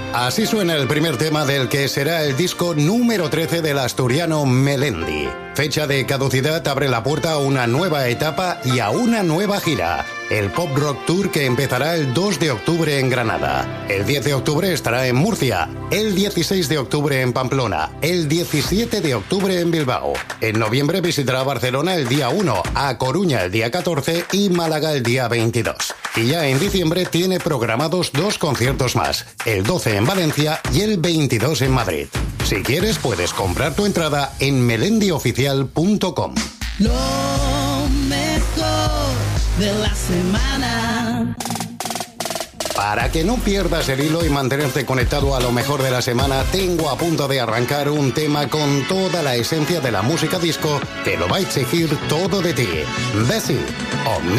Así suena el primer tema del que será el disco número 13 del asturiano Melendi. Fecha de caducidad abre la puerta a una nueva etapa y a una nueva gira. El Pop Rock Tour que empezará el 2 de octubre en Granada. El 10 de octubre estará en Murcia. El 16 de octubre en Pamplona. El 17 de octubre en Bilbao. En noviembre visitará Barcelona el día 1, a Coruña el día 14 y Málaga el día 22. Y ya en diciembre tiene programados 2 conciertos más, el 12 en Valencia y el 22 en Madrid. Si quieres puedes comprar tu entrada en melendioficial.com. Lo mejor de la semana. Para que no pierdas el hilo y mantenerte conectado a lo mejor de la semana, tengo a punto de arrancar un tema con toda la esencia de la música disco que lo va a exigir todo de ti. Bessie o